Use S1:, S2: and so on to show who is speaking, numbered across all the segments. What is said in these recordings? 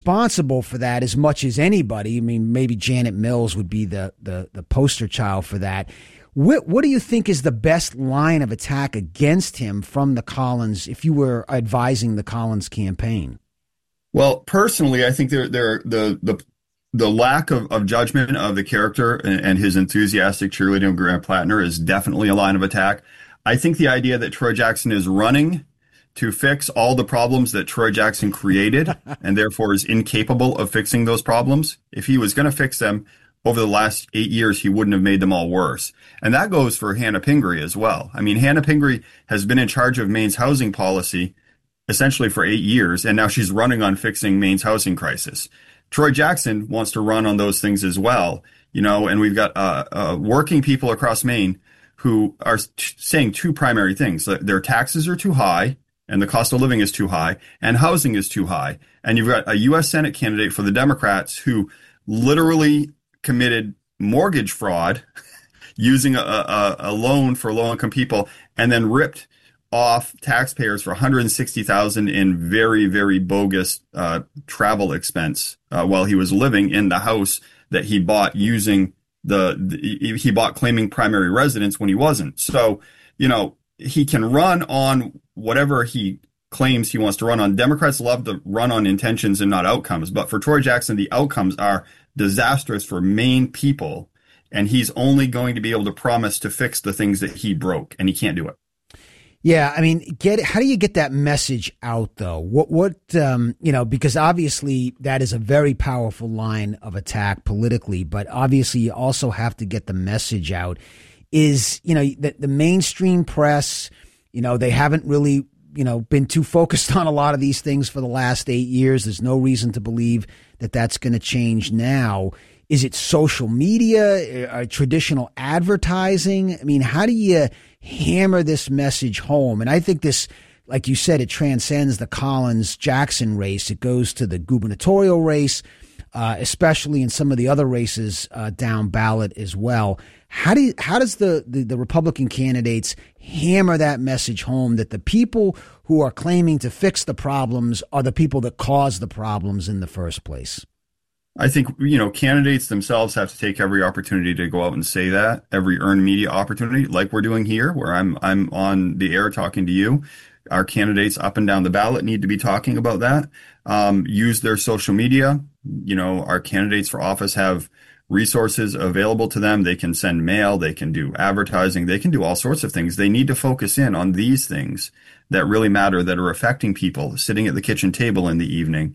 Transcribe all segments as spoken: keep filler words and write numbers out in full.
S1: responsible for that as much as anybody. I mean, maybe Janet Mills would be the the, the poster child for that. What, what do you think is the best line of attack against him from the Collins, if you were advising the Collins campaign?
S2: Well, personally, I think there, there, the, the, the lack of, of judgment of the character and, and his enthusiastic cheerleading of Grant Plattner is definitely a line of attack. I think the idea that Troy Jackson is running to fix all the problems that Troy Jackson created and therefore is incapable of fixing those problems, if he was going to fix them over the last eight years, he wouldn't have made them all worse. And that goes for Hannah Pingree as well. I mean, Hannah Pingree has been in charge of Maine's housing policy essentially for eight years, and now she's running on fixing Maine's housing crisis. Troy Jackson wants to run on those things as well, you know, and we've got uh, uh, working people across Maine who are t- saying two primary things. Their taxes are too high and the cost of living is too high and housing is too high. And you've got a U S Senate candidate for the Democrats who literally committed mortgage fraud using a, a, a loan for low-income people and then ripped off taxpayers for one hundred sixty thousand dollars in very, very bogus uh, travel expense uh, while he was living in the house that he bought using the, the he bought claiming primary residence when he wasn't. So, you know, he can run on whatever he claims he wants to run on. Democrats love to run on intentions and not outcomes. But for Troy Jackson, the outcomes are disastrous for Maine people. And he's only going to be able to promise to fix the things that he broke, and he can't do it.
S1: Yeah, I mean, get how do you get that message out though? What what um, you know, because obviously that is a very powerful line of attack politically, but obviously you also have to get the message out. Is, you know, the, the mainstream press, you know, they haven't really, you know, been too focused on a lot of these things for the last eight years. There's no reason to believe that that's going to change now. Is it social media, uh, traditional advertising? I mean, how do you hammer this message home? And I think this, like you said, it transcends the Collins-Jackson race. It goes to the gubernatorial race, uh, especially in some of the other races uh, down ballot as well. How do you, how does the, the, the Republican candidates hammer that message home that the people who are claiming to fix the problems are the people that caused the problems in the first place?
S2: I think, you know, candidates themselves have to take every opportunity to go out and say that, every earned media opportunity, like we're doing here, where I'm I'm on the air talking to you. Our candidates up and down the ballot need to be talking about that. Um, use their social media. You know, our candidates for office have resources available to them. They can send mail. They can do advertising. They can do all sorts of things. They need to focus in on these things that really matter, that are affecting people sitting at the kitchen table in the evening.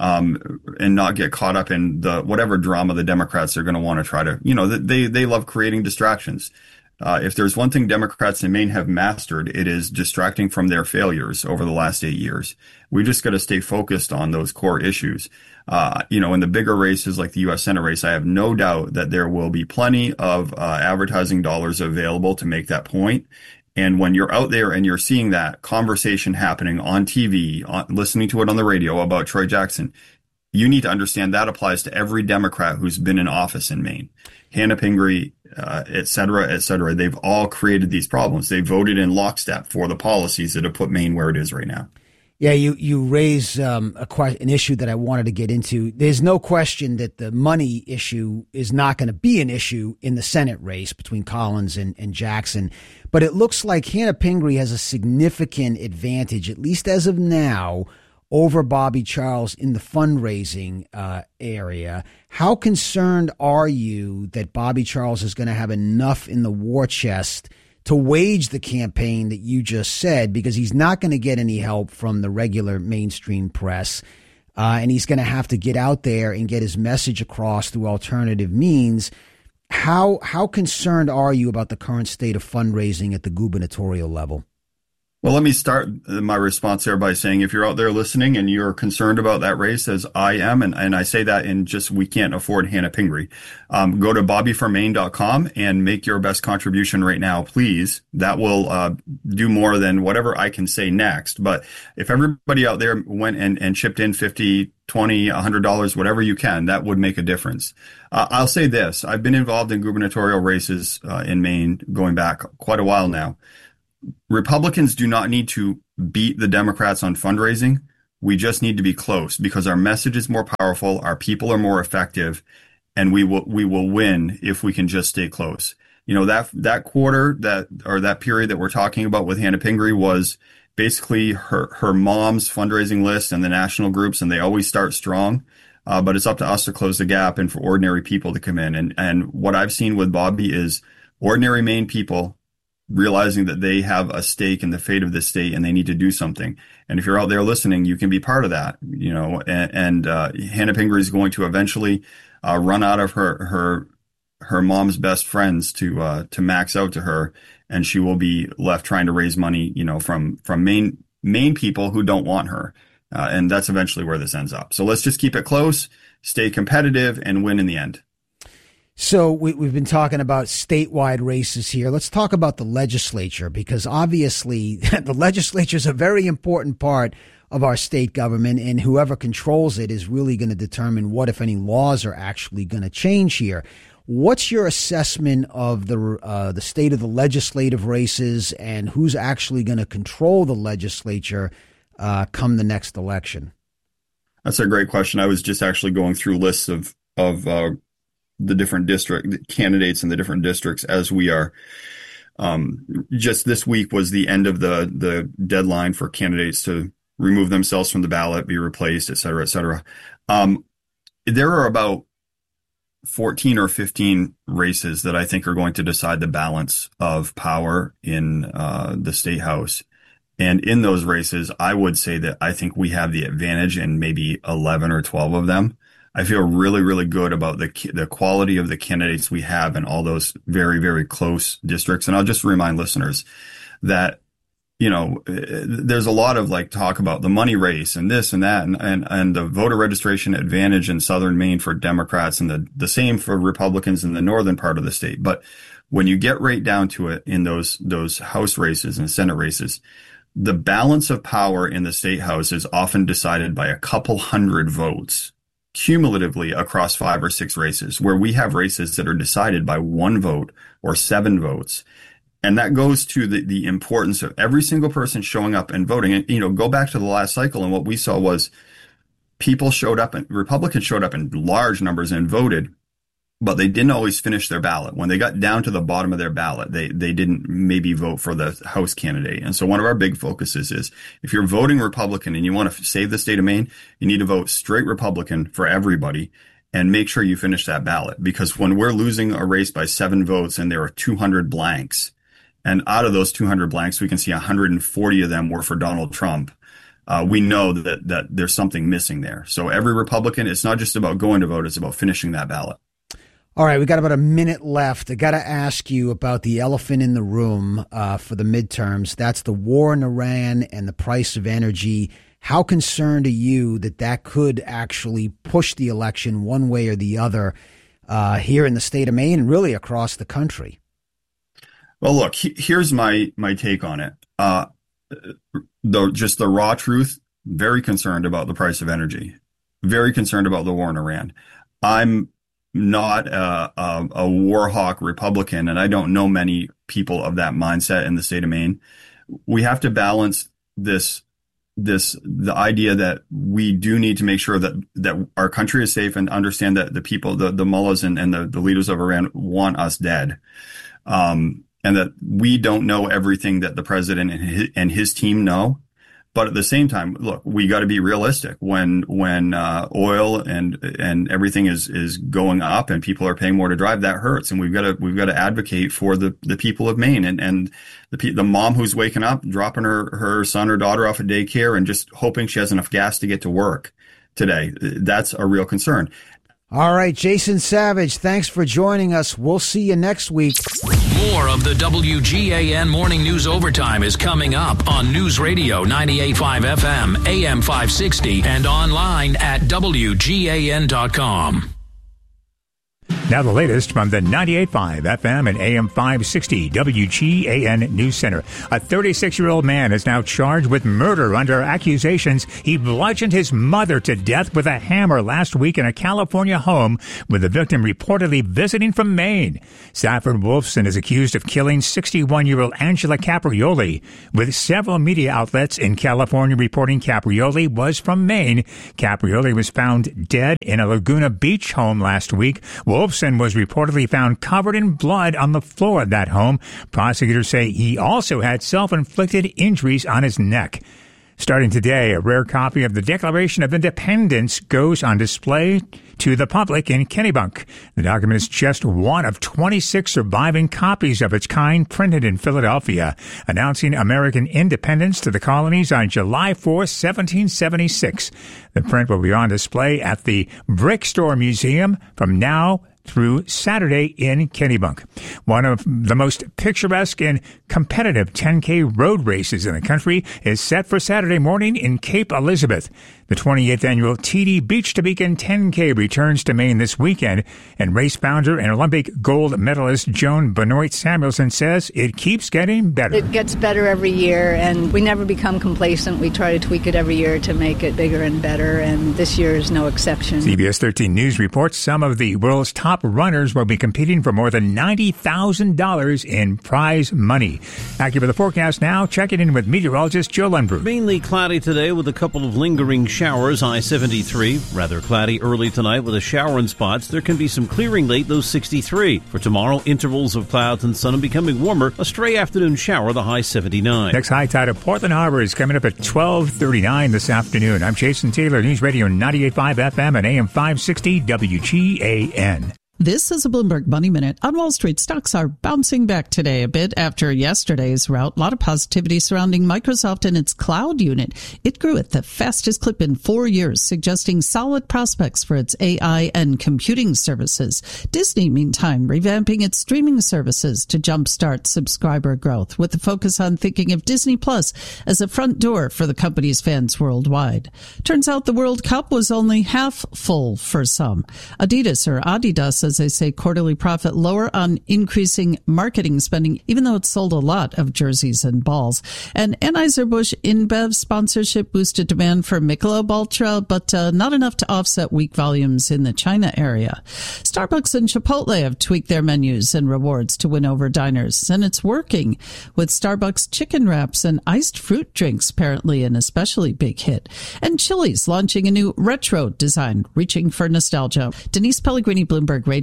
S2: Um, and not get caught up in the whatever drama the Democrats are going to want to try to, you know, they, they love creating distractions. Uh, if there's one thing Democrats in Maine have mastered, it is distracting from their failures over the last eight years. We just got to stay focused on those core issues. Uh, you know, in the bigger races like the U S Senate race, I have no doubt that there will be plenty of uh, advertising dollars available to make that point. And when you're out there and you're seeing that conversation happening on T V, on, listening to it on the radio about Troy Jackson, you need to understand that applies to every Democrat who's been in office in Maine. Hannah Pingree, uh, et cetera, et cetera. They've all created these problems. They voted in lockstep for the policies that have put Maine where it is right now.
S1: Yeah, you you raise um, a que- an issue that I wanted to get into. There's no question that the money issue is not going to be an issue in the Senate race between Collins and, and Jackson. But it looks like Hannah Pingree has a significant advantage, at least as of now, over Bobby Charles in the fundraising uh, area. How concerned are you that Bobby Charles is going to have enough in the war chest to wage the campaign that you just said, because he's not going to get any help from the regular mainstream press, uh, and he's going to have to get out there and get his message across through alternative means. How how concerned are you about the current state of fundraising at the gubernatorial level?
S2: Well, let me start my response there by saying if you're out there listening and you're concerned about that race, as I am, and, and I say that in just we can't afford Hannah Pingree, um, go to bobby for maine dot com and make your best contribution right now, please. That will uh, do more than whatever I can say next. But if everybody out there went and, and chipped in fifty, twenty, one hundred dollars, whatever you can, that would make a difference. Uh, I'll say this. I've been involved in gubernatorial races uh, in Maine going back quite a while now. Republicans do not need to beat the Democrats on fundraising. We just need to be close because our message is more powerful, our people are more effective, and we will we will win if we can just stay close. You know, that that quarter that or that period that we're talking about with Hannah Pingree was basically her her mom's fundraising list and the national groups, and they always start strong. Uh, but it's up to us to close the gap and for ordinary people to come in. And and what I've seen with Bobby is ordinary Maine people realizing that they have a stake in the fate of the state and they need to do something. And if you're out there listening, you can be part of that, you know, and, and uh, Hannah Pingree is going to eventually uh, run out of her, her, her mom's best friends to, uh, to max out to her. And she will be left trying to raise money, you know, from, from Maine, Maine people who don't want her. Uh, and that's eventually where this ends up. So let's just keep it close, stay competitive, and win in the end.
S1: So we, we've been talking about statewide races here. Let's talk about the legislature, because obviously the legislature is a very important part of our state government, and whoever controls it is really going to determine what, if any, laws are actually going to change here. What's your assessment of the uh, the state of the legislative races and who's actually going to control the legislature uh, come the next election?
S2: That's a great question. I was just actually going through lists of of uh, the different district candidates in the different districts as we are. Um, just this week was the end of the, the deadline for candidates to remove themselves from the ballot, be replaced, et cetera, et cetera. Um, there are about fourteen or fifteen races that I think are going to decide the balance of power in uh, the state house. And in those races, I would say that I think we have the advantage in maybe eleven or twelve of them. I feel really, really good about the the quality of the candidates we have in all those very, very close districts. And I'll just remind listeners that, you know, there's a lot of like talk about the money race and this and that and, and, and the voter registration advantage in Southern Maine for Democrats and the, the same for Republicans in the northern part of the state. But when you get right down to it in those, those House races and Senate races, the balance of power in the state house is often decided by a couple hundred votes cumulatively across five or six races, where we have races that are decided by one vote or seven votes. And that goes to the, the importance of every single person showing up and voting. And, you know, go back to the last cycle, and what we saw was people showed up and Republicans showed up in large numbers and voted, but they didn't always finish their ballot. When they got down to the bottom of their ballot, they, they didn't maybe vote for the House candidate. And so one of our big focuses is if you're voting Republican and you want to save the state of Maine, you need to vote straight Republican for everybody and make sure you finish that ballot. Because when we're losing a race by seven votes and there are two hundred blanks, and out of those two hundred blanks, we can see one hundred forty of them were for Donald Trump. Uh, we know that, that there's something missing there. So every Republican, it's not just about going to vote, it's about finishing that ballot.
S1: All right, we got about a minute left. I got to ask you about the elephant in the room uh, for the midterms. That's the war in Iran and the price of energy. How concerned are you that that could actually push the election one way or the other uh, here in the state of Maine and really across the country?
S2: Well, look, he, here's my my take on it. Uh, the, just the raw truth, very concerned about the price of energy, very concerned about the war in Iran. I'm not a, a, a war hawk Republican, and I don't know many people of that mindset in the state of Maine. We have to balance this, this, the idea that we do need to make sure that, that our country is safe and understand that the people, the, the mullahs and, and the, the leaders of Iran want us dead. Um, and that we don't know everything that the president and his, and his team know. But at the same time, look, we got to be realistic. When when uh, oil and and everything is is going up and people are paying more to drive, that hurts. And we've got to we've got to advocate for the, the people of Maine and and the the mom who's waking up, dropping her her son or daughter off at daycare and just hoping she has enough gas to get to work today. That's a real concern.
S1: All right, Jason Savage, thanks for joining us. We'll see you next week.
S3: More of the W G A N Morning News Overtime is coming up on News Radio ninety-eight point five F M, A M five sixty, and online at W G A N dot com.
S4: Now the latest from the ninety-eight point five F M and A M five sixty W G A N News Center. A thirty-six-year-old man is now charged with murder under accusations he bludgeoned his mother to death with a hammer last week in a California home, with the victim reportedly visiting from Maine. Stafford Wolfson is accused of killing sixty-one-year-old Angela Caprioli, with several media outlets in California reporting Caprioli was from Maine. Caprioli was found dead in a Laguna Beach home last week. Wolfson was reportedly found covered in blood on the floor of that home. Prosecutors say he also had self-inflicted injuries on his neck. Starting today, a rare copy of the Declaration of Independence goes on display to the public in Kennebunk. The document is just one of twenty-six surviving copies of its kind printed in Philadelphia, announcing American independence to the colonies on July fourth, seventeen seventy-six. The print will be on display at the Brick Store Museum from now through Saturday in Kennebunk. One of the most picturesque and competitive ten K road races in the country is set for Saturday morning in Cape Elizabeth. The twenty-eighth annual T D Beach to Beacon ten K returns to Maine this weekend, and race founder and Olympic gold medalist Joan Benoit Samuelson says it keeps getting better.
S5: It gets better every year, and we never become complacent. We try to tweak it every year to make it bigger and better, and this year is no exception.
S4: C B S thirteen News reports some of the world's top runners will be competing for more than ninety thousand dollars in prize money. Accurate the forecast now. Checking in with meteorologist Joe Lundberg.
S6: Mainly cloudy today with a couple of lingering showers. High seventy-three. Rather cloudy early tonight with a shower in spots. There can be some clearing late, though sixty-three. For tomorrow, intervals of clouds and sun and becoming warmer. A stray afternoon shower, the high seventy-nine.
S4: Next high tide of Portland Harbor is coming up at twelve thirty-nine this afternoon. I'm Jason Taylor, News Radio ninety-eight point five F M and A M five sixty W G A N.
S7: This is a Bloomberg Money Minute. On Wall Street, stocks are bouncing back today a bit after yesterday's rout. A lot of positivity surrounding Microsoft and its cloud unit. It grew at the fastest clip in four years, suggesting solid prospects for its A I and computing services. Disney, meantime, revamping its streaming services to jumpstart subscriber growth, with a focus on thinking of Disney Plus as a front door for the company's fans worldwide. Turns out the World Cup was only half full for some. Adidas, or Adidas, as they say, quarterly profit lower on increasing marketing spending, even though it sold a lot of jerseys and balls. And Anheuser-Busch InBev sponsorship boosted demand for Michelob Ultra, but uh, not enough to offset weak volumes in the China area. Starbucks and Chipotle have tweaked their menus and rewards to win over diners, and it's working, with Starbucks chicken wraps and iced fruit drinks apparently an especially big hit. And Chili's launching a new retro design, reaching for nostalgia. Denise Pellegrini, Bloomberg Radio.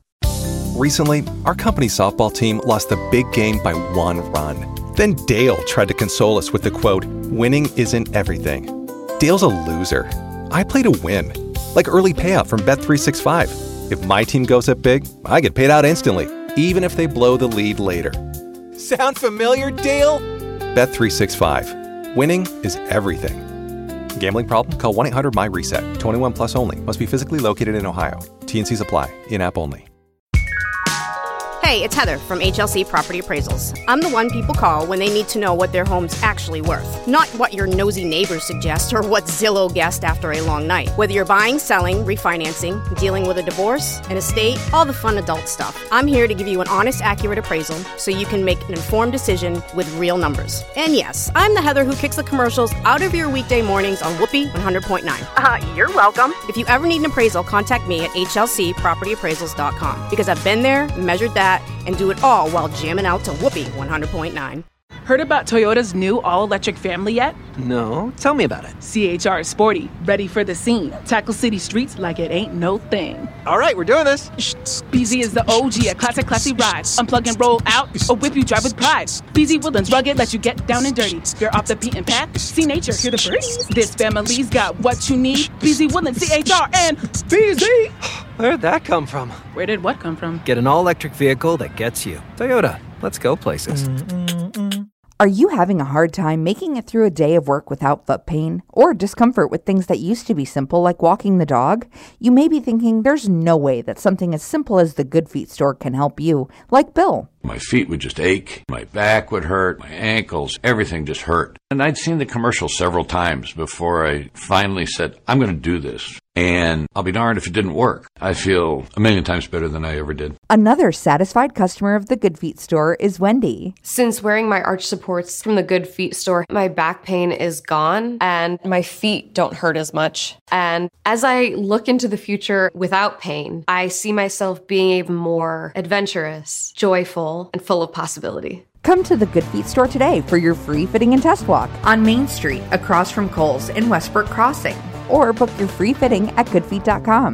S8: Recently, our company softball team lost the big game by one run. Then Dale tried to console us with the quote, "Winning isn't everything." Dale's a loser. I play to win. Like early payout from Bet three sixty-five. If my team goes up big, I get paid out instantly, even if they blow the lead later. Sound familiar, Dale? Bet three sixty-five. Winning is everything. Gambling problem? Call one eight hundred M Y reset. twenty-one plus only. Must be physically located in Ohio. T N Cs apply. In-app only.
S9: Hey, it's Heather from H L C Property Appraisals. I'm the one people call when they need to know what their home's actually worth. Not what your nosy neighbors suggest or what Zillow guessed after a long night. Whether you're buying, selling, refinancing, dealing with a divorce, an estate, all the fun adult stuff. I'm here to give you an honest, accurate appraisal so you can make an informed decision with real numbers. And yes, I'm the Heather who kicks the commercials out of your weekday mornings on Whoopee one hundred point nine. Uh, you're welcome. If you ever need an appraisal, contact me at H L C property appraisals dot com because I've been there, measured that, and do it all while jamming out to Whoopee one hundred point nine.
S10: Heard about Toyota's new all-electric family yet?
S11: No, tell me about it.
S10: C H R is sporty, ready for the scene. Tackle city streets like it ain't no thing.
S11: All right, we're doing this.
S10: B Z is the O G at classic classy rides. Unplug and roll out, or whip you drive with pride. B Z Woodlands rugged, let you get down and dirty. You're off the beaten path, see nature, hear the birds. This family's got what you need. B Z Woodlands, C H R, and B Z.
S11: Where'd that come from?
S10: Where did what come from?
S11: Get an all-electric vehicle that gets you. Toyota, let's go places.
S12: Mm-mm-mm. Are you having a hard time making it through a day of work without foot pain or discomfort with things that used to be simple like walking the dog? You may be thinking there's no way that something as simple as the Good Feet store can help you, like Bill.
S13: My feet would just ache, my back would hurt, my ankles, everything just hurt. And I'd seen the commercial several times before I finally said, I'm going to do this. And I'll be darned if it didn't work. I feel a million times better than I ever did.
S12: Another satisfied customer of the Good Feet store is Wendy.
S14: Since wearing my arch supports from the Good Feet store, my back pain is gone and my feet don't hurt as much. And as I look into the future without pain, I see myself being even more adventurous, joyful, and full of possibility.
S12: Come to the Good Feet store today for your free fitting and test walk on Main Street, across from Kohl's in Westbrook Crossing. Or book your free fitting at good feet dot com.